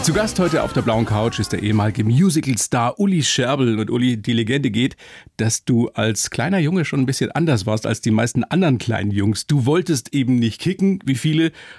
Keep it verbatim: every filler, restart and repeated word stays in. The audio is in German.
Zu Gast heute auf der blauen Couch ist der ehemalige Musical-Star Uli Scherbel. Und Uli, die Legende geht, dass du als kleiner Junge schon ein bisschen anders warst als die meisten anderen kleinen Jungs. Du wolltest eben nicht kicken, wie viele,